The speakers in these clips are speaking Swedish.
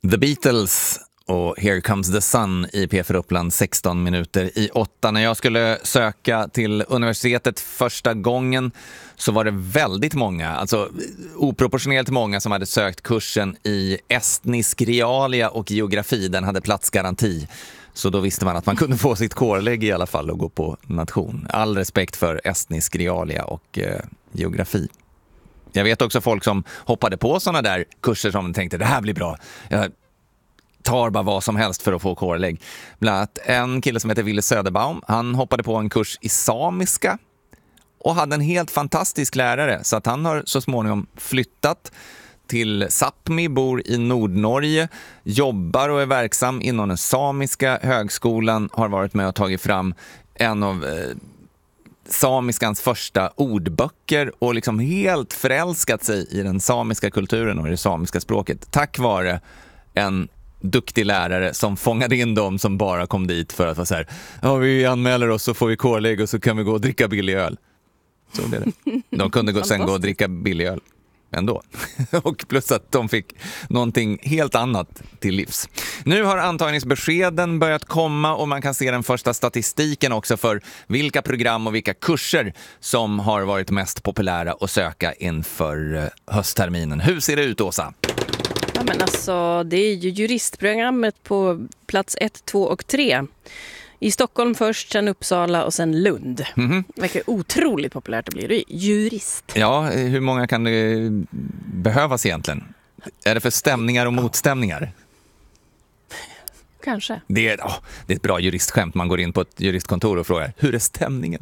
The Beatles och Here Comes the Sun i P4 Uppland 16 minuter i 8. När jag skulle söka till universitetet första gången så var det väldigt många, alltså oproportionerligt många som hade sökt kursen i estnisk realia och geografi. Den hade platsgaranti. Så då visste man att man kunde få sitt kårlägg i alla fall och gå på nation. All respekt för estnisk realia och geografi. Jag vet också folk som hoppade på sådana där kurser som tänkte det här blir bra. Jag tar bara vad som helst för att få kårlägg. Bland annat en kille som heter Ville Söderbaum. Han hoppade på en kurs i samiska och hade en helt fantastisk lärare. Så att han har så småningom flyttat till Sápmi, bor i Nordnorge, jobbar och är verksam inom den samiska högskolan, har varit med och tagit fram en av samiskans första ordböcker och liksom helt förälskat sig i den samiska kulturen och det samiska språket. Tack vare en duktig lärare som fångade in dem som bara kom dit för att vara så här, ja, vi anmäler oss så får vi kårlägg och så kan vi gå och dricka billig öl. Så blev det. De kunde sen gå och dricka billig öl ändå. Och plus att de fick någonting helt annat till livs. Nu har antagningsbeskeden börjat komma och man kan se den första statistiken också för vilka program och vilka kurser som har varit mest populära att söka inför höstterminen. Hur ser det ut, Åsa? Ja, men alltså, det är ju juristprogrammet på plats 1, 2 och 3. I Stockholm först, sen Uppsala och sen Lund. Det verkar otroligt populärt att bli jurist. Ja, hur många kan det behövas egentligen? Är det för stämningar och motstämningar? Kanske. Det är ett bra juristskämt. Man går in på ett juristkontor och frågar, hur är stämningen?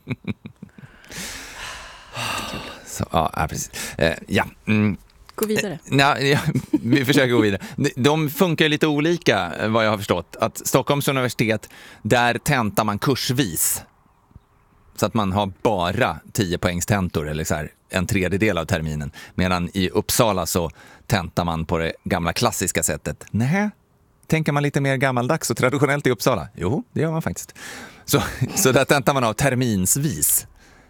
Så, ja, precis. Gå vidare. Vi försöker gå vidare. De funkar lite olika, vad jag har förstått. Att Stockholms universitet, där tentar man kursvis. Så att man har bara 10 poängstentor eller så här, en tredjedel av terminen. Medan i Uppsala så tentar man på det gamla klassiska sättet. Nej, tänker man lite mer gammaldags och traditionellt i Uppsala? Jo, det gör man faktiskt. Så där tentar man av terminsvis.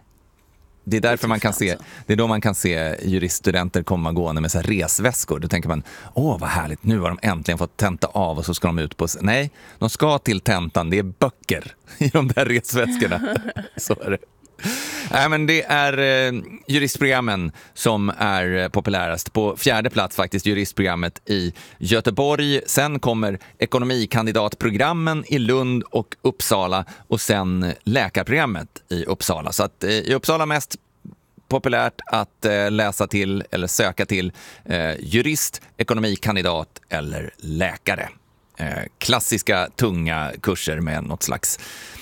Det är därför man kan se, det är då man kan se juriststudenter komma gående med så här resväskor. Då tänker man, vad härligt, nu har de äntligen fått tenta av och så ska de ut på... Nej, de ska till tentan, det är böcker i de där resväskorna. Så är det. Nej, men det är juristprogrammen som är populärast. På 4:e plats faktiskt juristprogrammet i Göteborg. Sen kommer ekonomikandidatprogrammen i Lund och Uppsala och sen läkarprogrammet i Uppsala. Så att i Uppsala mest populärt att läsa till eller söka till jurist, ekonomikandidat eller läkare. Klassiska tunga kurser med något slags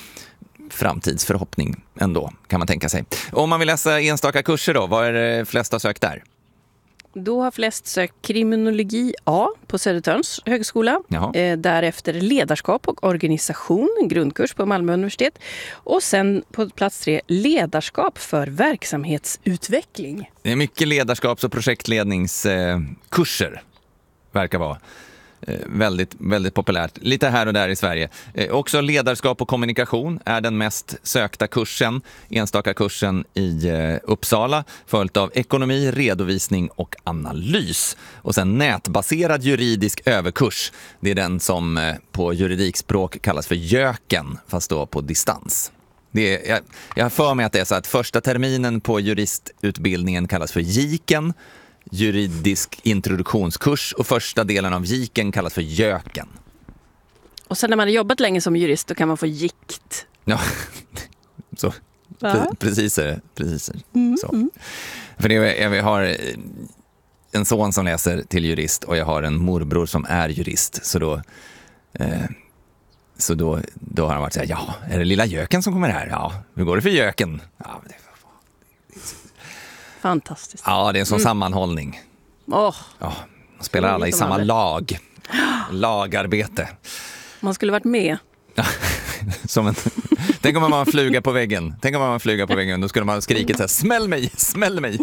framtidsförhoppning ändå, kan man tänka sig. Om man vill läsa enstaka kurser då, vad är det flest har sökt där? Då har flest sökt kriminologi A på Södertörns högskola. Därefter ledarskap och organisation, en grundkurs på Malmö universitet. Och sen på plats 3 ledarskap för verksamhetsutveckling. Det är mycket ledarskaps- och projektledningskurser verkar vara. Väldigt, väldigt populärt. Lite här och där i Sverige. Också ledarskap och kommunikation är den mest sökta kursen, enstaka kursen i Uppsala, följt av ekonomi, redovisning och analys. Och sen nätbaserad juridisk överkurs. Det är den som på juridikspråk kallas för JÖKen, fast då på distans. Jag har för mig att det är så att första terminen på juristutbildningen kallas för JIKen, juridisk introduktionskurs, och första delen av JIKen kallas för JÖKen. Och sen när man har jobbat länge som jurist då kan man få JIKT. Ja, så. Precis är det. Precis. Så. För vi har en son som läser till jurist och jag har en morbror som är jurist. Så då har han varit så här, ja, är det lilla JÖKen som kommer här? Ja, hur går det för JÖKen? Ja, men fantastiskt. Ja, det är en sån sammanhållning. Ja, man spelar alla i samma lag. Lagarbete. Man skulle varit med. Tänk om man var en fluga på väggen. Då skulle man ha skrikit så här, smäll mig, smäll mig.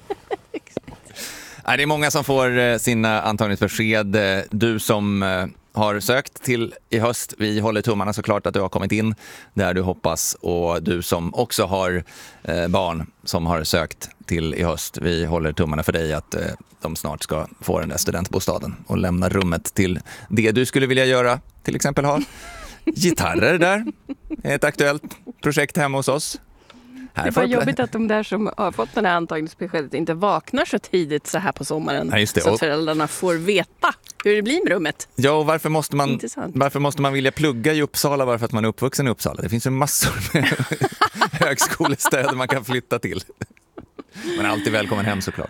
Nej, det är många som får sina antagningsbesked. Du som har sökt till i höst. Vi håller tummarna såklart att du har kommit in där du hoppas, och du som också har barn som har sökt till i höst. Vi håller tummarna för dig att de snart ska få den där studentbostaden och lämna rummet till det du skulle vilja göra. Till exempel ha gitarrer där. Ett aktuellt projekt hemma hos oss. Det var jobbigt att de där som har fått den här antagningsbeskedet inte vaknar så tidigt så här på sommaren. Ja, så att föräldrarna får veta hur det blir med rummet. Ja, och varför måste man vilja plugga i Uppsala bara för att man är uppvuxen i Uppsala? Det finns ju massor med högskolestäder man kan flytta till. Man är alltid välkommen hem såklart.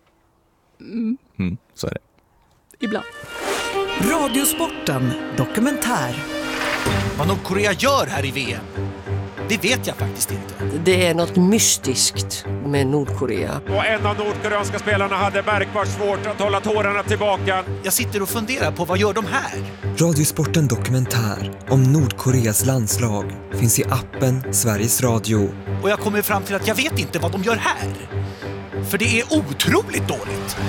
Så är det. Ibland. Radiosporten dokumentär. Vad Nordkorea gör här i VM, det vet jag faktiskt inte. Det är något mystiskt med Nordkorea. Och en av nordkoreanska spelarna hade märkbart svårt att hålla tårarna tillbaka. Jag sitter och funderar på vad gör de här? Radiosporten dokumentär om Nordkoreas landslag finns i appen Sveriges Radio. Och jag kommer fram till att jag vet inte vad de gör här. För det är otroligt dåligt.